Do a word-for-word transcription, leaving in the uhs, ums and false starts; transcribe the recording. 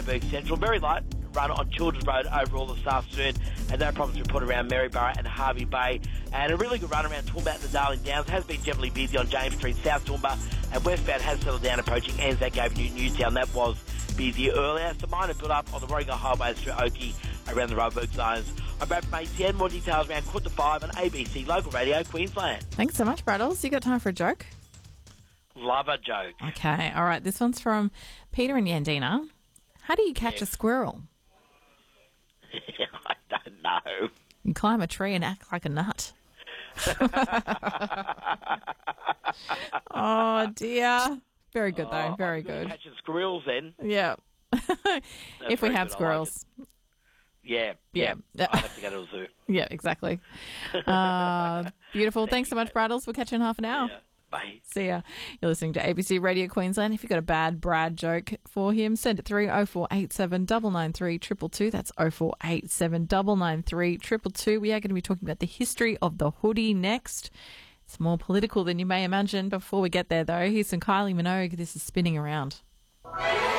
Joburg Central. Very light run on Children's Road overall this afternoon, and no problems reported around Maryborough and Harvey Bay. And a really good run around Toowoomba and the Darling Downs. Has been generally busy on James Street, South Toowoomba, and westbound has settled down approaching Anzac Avenue, Newtown. That was busy earlier. Some minor build up on the Warringah Highways through Oakey around the roadwork zones. I'm Brad from A T N. More details around quarter to five on A B C Local Radio Queensland. Thanks so much, Braddles. You got time for a joke? Love a joke. Okay, all right. This one's from Peter and Yandina. How do you catch Yes. a squirrel? I don't know. You climb a tree and act like a nut. Oh, dear. Very good, though. Oh, Very I'm good. Catching squirrels then. Yeah. If we very have good, I like squirrels. Yeah, Yeah. yeah. I have to go to the zoo. Yeah, exactly. Uh, beautiful. Thanks so much, Braddles. We'll catch you in half an hour. Yeah. Bye. See ya. You're listening to A B C Radio Queensland. If you've got a bad Brad joke for him, send it through oh four eight seven, nine nine three, two two two. That's oh four eight seven, nine nine three, two two two. We are going to be talking about the history of the hoodie next. It's more political than you may imagine. Before we get there, though, here's some Kylie Minogue. This is Spinning Around.